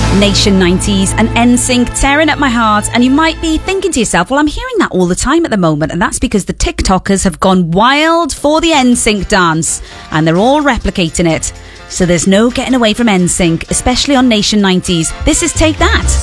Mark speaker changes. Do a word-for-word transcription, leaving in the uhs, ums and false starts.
Speaker 1: Nation nineties and N Sync tearing at my heart, and you might be thinking to yourself, well, I'm hearing that all the time at the moment, and that's because the TikTokers have gone wild for the N Sync dance and they're all replicating it. So there's no getting away from N Sync, especially on Nation nineties. This is Take That.